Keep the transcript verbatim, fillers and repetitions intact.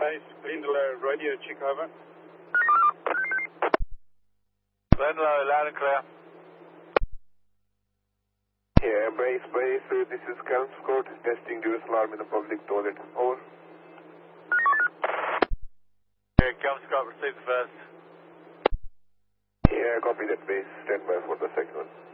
Base, Glendalough, radio check over. Glendalough, loud and clear. Yeah, base, base, uh, this is Kelmscourt, testing dual alarm in the public toilet. Over. Yeah, Kelmscourt, receive the first. Yeah, copy that base. Stand by for the second one.